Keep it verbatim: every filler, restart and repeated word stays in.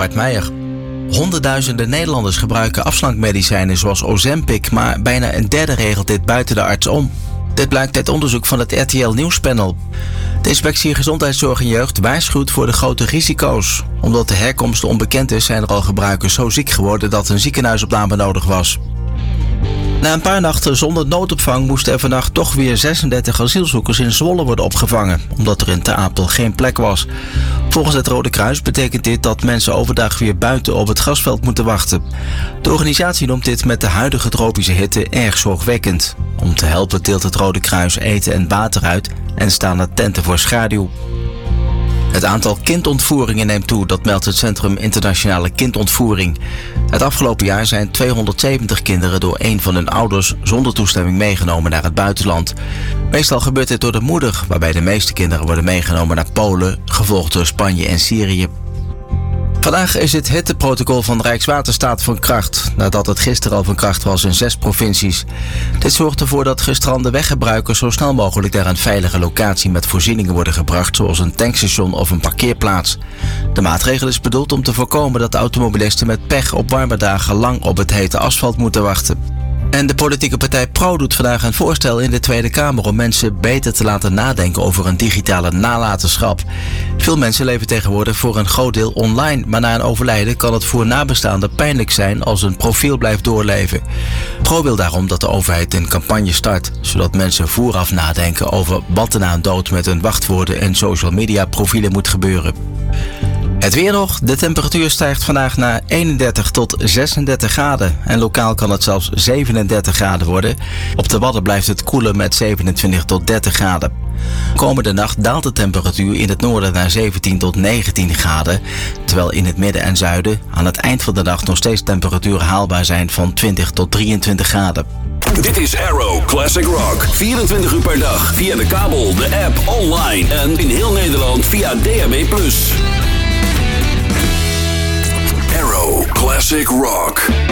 Bart Meijer. Honderdduizenden Nederlanders gebruiken afslankmedicijnen zoals Ozempic, maar bijna een derde regelt dit buiten de arts om. Dit blijkt uit onderzoek van het R T L Nieuwspanel. De Inspectie Gezondheidszorg en Jeugd waarschuwt voor de grote risico's. Omdat de herkomst onbekend is, zijn er al gebruikers zo ziek geworden dat een ziekenhuisopname nodig was. Na een paar nachten zonder noodopvang moesten er vannacht toch weer zesendertig asielzoekers in Zwolle worden opgevangen, omdat er in Ter Apel geen plek was. Volgens het Rode Kruis betekent dit dat mensen overdag weer buiten op het grasveld moeten wachten. De organisatie noemt dit met de huidige tropische hitte erg zorgwekkend. Om te helpen deelt het Rode Kruis eten en water uit en staan er tenten voor schaduw. Het aantal kindontvoeringen neemt toe, dat meldt het Centrum Internationale Kindontvoering. Het afgelopen jaar zijn tweehonderdzeventig kinderen door een van hun ouders zonder toestemming meegenomen naar het buitenland. Meestal gebeurt dit door de moeder, waarbij de meeste kinderen worden meegenomen naar Polen, gevolgd door Spanje en Syrië. Vandaag is het hitteprotocol van Rijkswaterstaat van kracht, nadat het gisteren al van kracht was in zes provincies. Dit zorgt ervoor dat gestrande weggebruikers zo snel mogelijk naar een veilige locatie met voorzieningen worden gebracht, zoals een tankstation of een parkeerplaats. De maatregel is bedoeld om te voorkomen dat automobilisten met pech op warme dagen lang op het hete asfalt moeten wachten. En de politieke partij Pro doet vandaag een voorstel in de Tweede Kamer om mensen beter te laten nadenken over een digitale nalatenschap. Veel mensen leven tegenwoordig voor een groot deel online, maar na een overlijden kan het voor nabestaanden pijnlijk zijn als een profiel blijft doorleven. Pro wil daarom dat de overheid een campagne start, zodat mensen vooraf nadenken over wat er na een dood met hun wachtwoorden en social media profielen moet gebeuren. Het weer nog. De temperatuur stijgt vandaag naar eenendertig tot zesendertig graden. En lokaal kan het zelfs zevenendertig graden worden. Op de Wadden blijft het koelen met zevenentwintig tot dertig graden. Komende nacht daalt de temperatuur in het noorden naar zeventien tot negentien graden. Terwijl in het midden en zuiden aan het eind van de dag nog steeds temperaturen haalbaar zijn van twintig tot drieëntwintig graden. Dit is Arrow Classic Rock. vierentwintig uur per dag via de kabel, de app, online en in heel Nederland via D A B plus. Arrow Classic Rock.